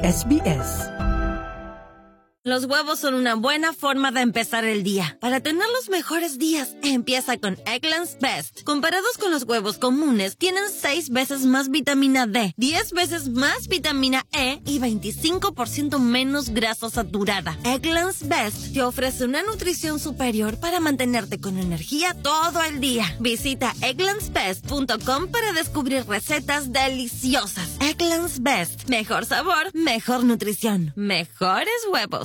SBS. Los huevos son una buena forma de empezar el día. Para tener los mejores días, empieza con Eggland's Best. Comparados con los huevos comunes, tienen 6 veces más vitamina D, 10 veces más vitamina E y 25% menos grasa saturada. Eggland's Best te ofrece una nutrición superior para mantenerte con energía todo el día. Visita egglandsbest.com para descubrir recetas deliciosas. Eggland's Best. Mejor sabor, mejor nutrición, mejores huevos.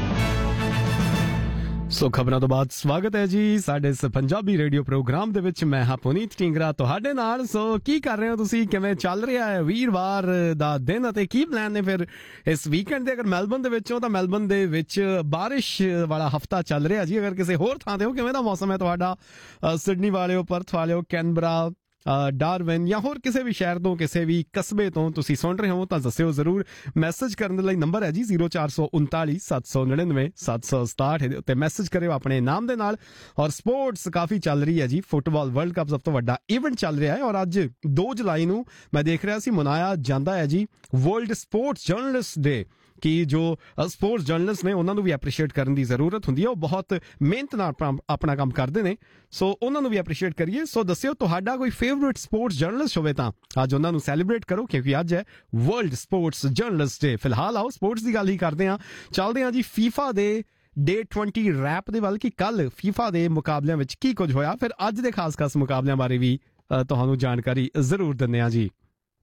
ਸੋ ਖਬਰਾਂ ਤੋਂ ਬਾਅਦ ਸਵਾਗਤ ਹੈ ਜੀ ਸਾਡੇ ਇਸ Punjabi radio programme ਦੇ ਵਿੱਚ। ਮੈਂ ਹਾਂ ਪੁਨੀਤ ਢਿੰਗਰਾ ਤੁਹਾਡੇ ਨਾਲ। ਸੋ ਕੀ ਕਰ ਰਹੇ ਹੋ ਤੁਸੀਂ, ਕਿਵੇਂ ਚੱਲ ਰਿਹਾ ਹੈ ਵੀਰਵਾਰ ਦਾ ਦਿਨ ਅਤੇ ਕੀ ਪਲਾਨ ਨੇ ਫਿਰ ਇਸ ਵੀਕਐਂਡ ਦੇ? ਅਗਰ ਮੈਲਬਨ ਦੇ ਵਿੱਚ ਹੋ ਤਾਂ ਮੈਲਬਨ ਦੇ ਵਿੱਚ ਬਾਰਿਸ਼ ਵਾਲਾ ਹਫਤਾ ਚੱਲ ਰਿਹਾ ਜੀ। ਅਗਰ ਕਿਸੇ ਹੋਰ ਥਾਂ ਤੇ ਹੋ, ਕਿਵੇਂ ਦਾ ਮੌਸਮ ਹੈ ਤੁਹਾਡਾ? ਸਿਡਨੀ ਵਾਲਿਓ, ਪਰਥ ਵਾਲਿਓ, ਕੈਨਬਰਾ, ਡਾਰਵਿਨ ਜਾਂ ਹੋਰ ਕਿਸੇ ਵੀ ਸ਼ਹਿਰ ਤੋਂ, ਕਿਸੇ ਵੀ ਕਸਬੇ ਤੋਂ ਤੁਸੀਂ ਸੁਣ ਰਹੇ ਹੋ ਤਾਂ ਦੱਸਿਓ ਜ਼ਰੂਰ। ਮੈਸੇਜ ਕਰਨ ਦੇ ਲਈ ਨੰਬਰ ਹੈ ਜੀ 0439 799 767। ਇਹਦੇ ਉੱਤੇ ਮੈਸੇਜ ਕਰਿਓ ਆਪਣੇ ਨਾਮ ਦੇ ਨਾਲ। ਔਰ ਸਪੋਰਟਸ ਕਾਫੀ ਚੱਲ ਰਹੀ ਹੈ ਜੀ। ਫੁੱਟਬਾਲ ਵਰਲਡ ਕੱਪ ਸਭ ਤੋਂ ਵੱਡਾ ਇਵੈਂਟ ਚੱਲ ਰਿਹਾ ਹੈ ਔਰ ਅੱਜ 2 ਜੁਲਾਈ ਨੂੰ ਮੈਂ ਦੇਖ ਰਿਹਾ ਸੀ ਮਨਾਇਆ ਜਾਂਦਾ ਹੈ ਜੀ ਵਰਲਡ ਸਪੋਰਟਸ ਜਰਨਲਿਸਟ ਡੇ। ਕਿ ਜੋ ਸਪੋਰਟਸ ਜਰਨਲਿਸਟ ਨੇ ਉਹਨਾਂ ਨੂੰ ਵੀ ਐਪਰੀਸ਼ੀਏਟ ਕਰਨ ਦੀ ਜ਼ਰੂਰਤ ਹੁੰਦੀ ਹੈ। ਉਹ ਬਹੁਤ ਮਿਹਨਤ ਨਾਲ ਆਪਣਾ ਕੰਮ ਕਰਦੇ ਨੇ, ਸੋ ਉਹਨਾਂ ਨੂੰ ਵੀ ਐਪਰੀਸ਼ੀਏਟ ਕਰੀਏ। ਸੋ ਦੱਸਿਓ ਤੁਹਾਡਾ ਕੋਈ ਫੇਵਰੇਟ ਸਪੋਰਟਸ ਜਰਨਲਿਸਟ ਹੋਵੇ ਤਾਂ ਅੱਜ ਉਹਨਾਂ ਨੂੰ ਸੈਲੀਬ੍ਰੇਟ ਕਰੋ, ਕਿਉਂਕਿ ਅੱਜ ਹੈ ਵਰਲਡ ਸਪੋਰਟਸ ਜਰਨਲਿਸਟ ਡੇ। ਫਿਲਹਾਲ ਆਓ ਸਪੋਰਟਸ ਦੀ ਗੱਲ ਹੀ ਕਰਦੇ ਹਾਂ। ਚੱਲਦੇ ਹਾਂ ਜੀ ਫੀਫਾ ਦੇ Day 20 ਰੈਪ ਦੇ ਵੱਲ ਕਿ ਕੱਲ ਫੀਫਾ ਦੇ ਮੁਕਾਬਲਿਆਂ ਵਿੱਚ ਕੀ ਕੁਝ ਹੋਇਆ। ਫਿਰ ਅੱਜ ਦੇ ਖਾਸ ਮੁਕਾਬਲਿਆਂ ਬਾਰੇ ਵੀ ਤੁਹਾਨੂੰ ਜਾਣਕਾਰੀ ਜ਼ਰੂਰ ਦਿੰਦੇ ਹਾਂ ਜੀ।